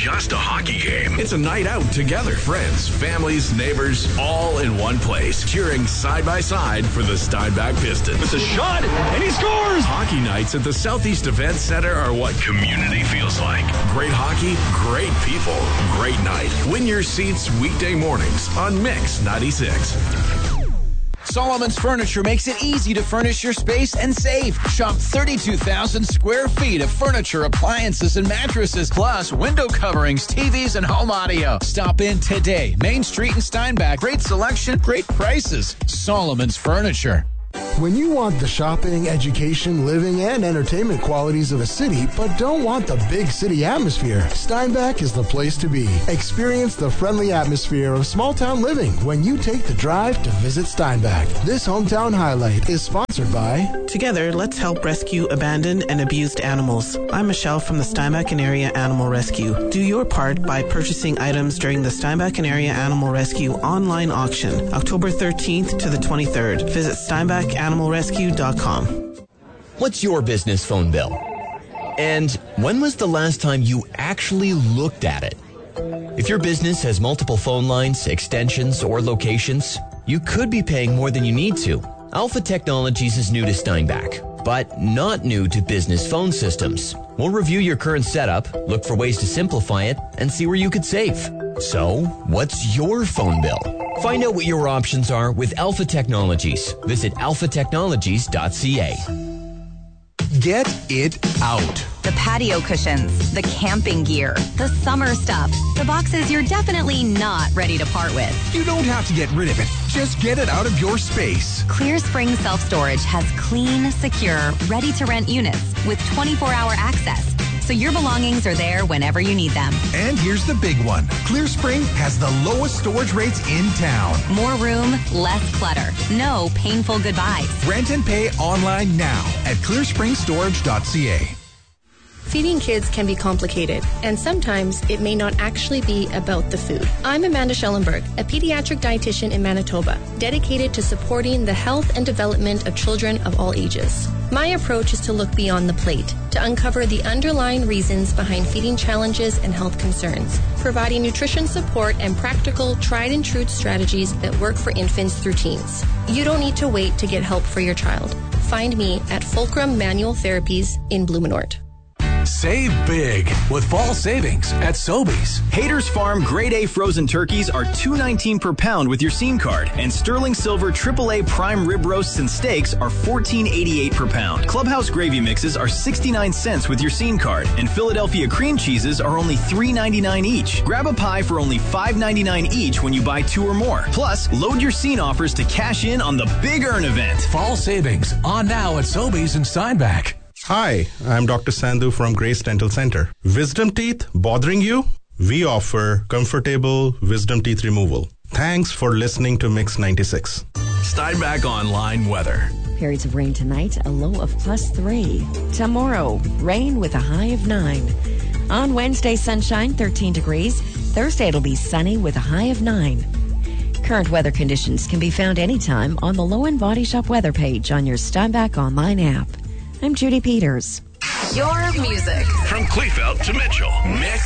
just a hockey game. It's a night out together. Friends, families, neighbors, all in one place, cheering side by side for the Steinbach Pistons. It's a shot, and he scores! Hockey nights at the Southeast Event Center are what community feels like. Great hockey, great people, great night. Win your seats weekday mornings on Mix 96. Solomon's Furniture makes it easy to furnish your space and save. Shop 32,000 square feet of furniture, appliances, and mattresses, plus window coverings, TVs, and home audio. Stop in today. Main Street in Steinbach. Great selection, great prices. Solomon's Furniture. When you want the shopping, education, living, and entertainment qualities of a city, but don't want the big city atmosphere, Steinbach is the place to be. Experience the friendly atmosphere of small-town living when you take the drive to visit Steinbach. This hometown highlight is sponsored by... Together, let's help rescue abandoned and abused animals. I'm Michelle from the Steinbach and Area Animal Rescue. Do your part by purchasing items during the Steinbach and Area Animal Rescue online auction, October 13th to the 23rd. Visit SteinbachAnimalRescue.com. What's your business phone bill? And when was the last time you actually looked at it? If your business has multiple phone lines, extensions, or locations, you could be paying more than you need to. Alpha Technologies is new to Steinbach, but not new to business phone systems. We'll review your current setup, look for ways to simplify it, and see where you could save. So, what's your phone bill? Find out what your options are with Alpha Technologies. Visit alphatechnologies.ca. Get it out. The patio cushions, the camping gear, the summer stuff, the boxes you're definitely not ready to part with. You don't have to get rid of it. Just get it out of your space. Clear Spring Self Storage has clean, secure, ready-to-rent units with 24-hour access, so your belongings are there whenever you need them. And here's the big one. Clear Spring has the lowest storage rates in town. More room, less clutter. No painful goodbyes. Rent and pay online now at clearspringstorage.ca. Feeding kids can be complicated, and sometimes it may not actually be about the food. I'm Amanda Schellenberg, a pediatric dietitian in Manitoba, dedicated to supporting the health and development of children of all ages. My approach is to look beyond the plate, to uncover the underlying reasons behind feeding challenges and health concerns, providing nutrition support and practical, tried-and-true strategies that work for infants through teens. You don't need to wait to get help for your child. Find me at Fulcrum Manual Therapies in Blumenort. Save big with fall savings at Sobeys. Hayter's Farm Grade A frozen turkeys are $2.19 per pound with your SEAM card, and Sterling Silver AAA prime rib roasts and steaks are $14.88 per pound. Clubhouse gravy mixes are 69 cents with your SEAM card, and Philadelphia cream cheeses are only $3.99 each. Grab a pie for only $5.99 each when you buy 2 or more. Plus, load your SEAM offers to cash in on the Big Earn event. Fall savings on now at Sobeys in Steinbach. Hi, I'm Dr. Sandhu from Grace Dental Center. Wisdom teeth bothering you? We offer comfortable wisdom teeth removal. Thanks for listening to Mix 96. Steinbach Online weather. Periods of rain tonight, a low of +3. Tomorrow, rain with a high of 9. On Wednesday, sunshine, 13 degrees. Thursday, it'll be sunny with a high of 9. Current weather conditions can be found anytime on the Low-End Body Shop weather page on your Steinbach Online app. I'm Judy Peters. Your music. From Kleefeld to Mitchell. Mix